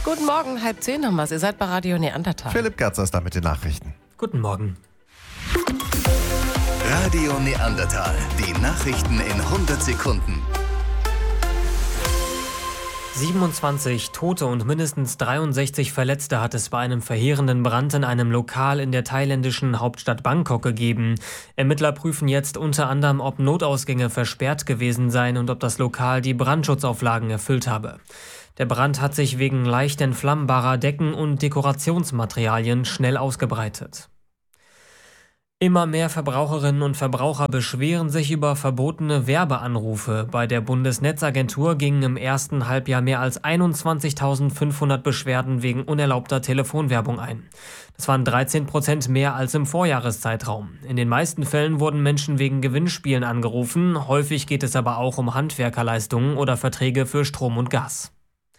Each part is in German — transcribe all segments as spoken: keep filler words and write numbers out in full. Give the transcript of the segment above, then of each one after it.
Guten Morgen, halb zehn haben wir's. Ihr seid bei Radio Neandertal. Philipp Gerzer ist da mit den Nachrichten. Guten Morgen. Radio Neandertal. Die Nachrichten in hundert Sekunden. siebenundzwanzig Tote und mindestens dreiundsechzig Verletzte hat es bei einem verheerenden Brand in einem Lokal in der thailändischen Hauptstadt Bangkok gegeben. Ermittler prüfen jetzt unter anderem, ob Notausgänge versperrt gewesen seien und ob das Lokal die Brandschutzauflagen erfüllt habe. Der Brand hat sich wegen leicht entflammbarer Decken und Dekorationsmaterialien schnell ausgebreitet. Immer mehr Verbraucherinnen und Verbraucher beschweren sich über verbotene Werbeanrufe. Bei der Bundesnetzagentur gingen im ersten Halbjahr mehr als einundzwanzigtausendfünfhundert Beschwerden wegen unerlaubter Telefonwerbung ein. Das waren dreizehn Prozent mehr als im Vorjahreszeitraum. In den meisten Fällen wurden Menschen wegen Gewinnspielen angerufen. Häufig geht es aber auch um Handwerkerleistungen oder Verträge für Strom und Gas.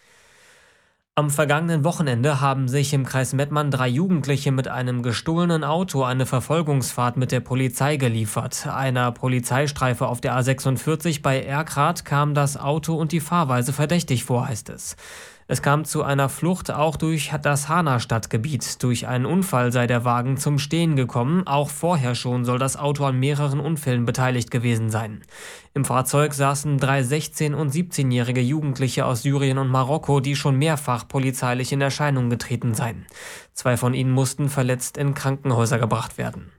Am vergangenen Wochenende haben sich im Kreis Mettmann drei Jugendliche mit einem gestohlenen Auto eine Verfolgungsfahrt mit der Polizei geliefert. Einer Polizeistreife auf der A sechsundvierzig bei Erkrath kam das Auto und die Fahrweise verdächtig vor, heißt es. Es kam zu einer Flucht auch durch das Hahner Stadtgebiet. Durch einen Unfall sei der Wagen zum Stehen gekommen. Auch vorher schon soll das Auto an mehreren Unfällen beteiligt gewesen sein. Im Fahrzeug saßen drei sechzehn- und siebzehnjährige Jugendliche aus Syrien und Marokko, die schon mehrfach polizeilich in Erscheinung getreten seien. Zwei von ihnen mussten verletzt in Krankenhäuser gebracht werden.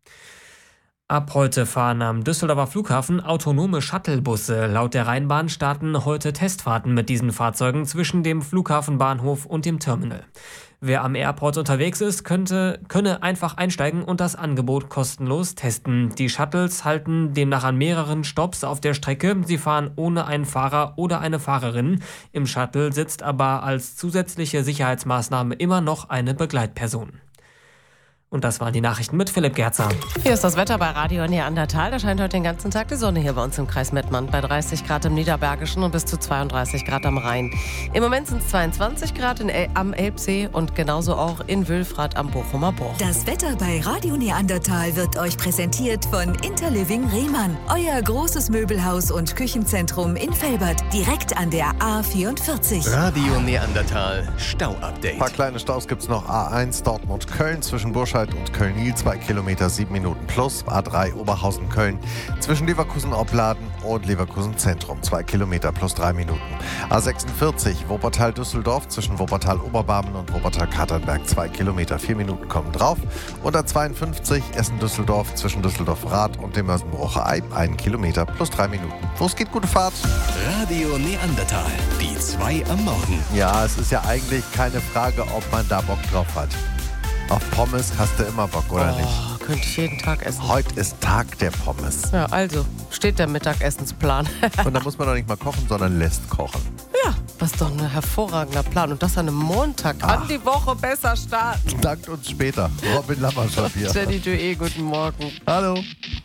Ab heute fahren am Düsseldorfer Flughafen autonome Shuttlebusse. Laut der Rheinbahn starten heute Testfahrten mit diesen Fahrzeugen zwischen dem Flughafenbahnhof und dem Terminal. Wer am Airport unterwegs ist, könnte, könne einfach einsteigen und das Angebot kostenlos testen. Die Shuttles halten demnach an mehreren Stopps auf der Strecke. Sie fahren ohne einen Fahrer oder eine Fahrerin. Im Shuttle sitzt aber als zusätzliche Sicherheitsmaßnahme immer noch eine Begleitperson. Und das waren die Nachrichten mit Philipp Gerzer. Hier ist das Wetter bei Radio Neandertal. Da scheint heute den ganzen Tag die Sonne hier bei uns im Kreis Mettmann. Bei dreißig Grad im Niederbergischen und bis zu zweiunddreißig Grad am Rhein. Im Moment sind es zweiundzwanzig Grad in El- am Elbsee und genauso auch in Wülfrath am Bochumer Bruch. Das Wetter bei Radio Neandertal wird euch präsentiert von Interliving Rehmann. Euer großes Möbelhaus und Küchenzentrum in Velbert. Direkt an der A vierundvierzig. Radio Neandertal Stau-Update. Ein paar kleine Staus gibt es noch. A eins Dortmund-Köln zwischen Burscheid und Köln-Niel, zwei Kilometer, sieben Minuten plus. A drei Oberhausen-Köln zwischen Leverkusen-Opladen und Leverkusen-Zentrum, zwei Kilometer plus drei Minuten. A sechsundvierzig Wuppertal-Düsseldorf zwischen Wuppertal-Oberbarmen und Wuppertal-Katernberg, zwei Kilometer, vier Minuten kommen drauf. Und A zweiundfünfzig Essen-Düsseldorf zwischen Düsseldorf-Rath und dem Mörsenbrucher Eib, ein Kilometer plus drei Minuten. Los geht, gute Fahrt. Radio Neandertal, die zwei am Morgen. Ja, es ist ja eigentlich keine Frage, ob man da Bock drauf hat. Auf Pommes hast du immer Bock, oder oh, nicht? Könnte ich jeden Tag essen. Heute ist Tag der Pommes. Ja, also steht der Mittagessensplan. Und da muss man doch nicht mal kochen, sondern lässt kochen. Ja, das ist doch ein hervorragender Plan. Und das an einem Montag. Kann Ach. die Woche besser starten. Dankt uns später. Robin Lammerschott hier. Jenny Dué, guten Morgen. Hallo.